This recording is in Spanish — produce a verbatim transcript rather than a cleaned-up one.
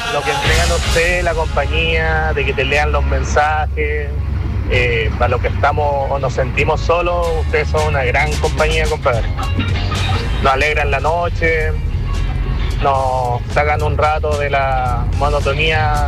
lo que entregan ustedes, la compañía, de que te lean los mensajes, eh, para los que estamos o nos sentimos solos, ustedes son una gran compañía, compadre. Nos alegran la noche, nos sacan un rato de la monotonía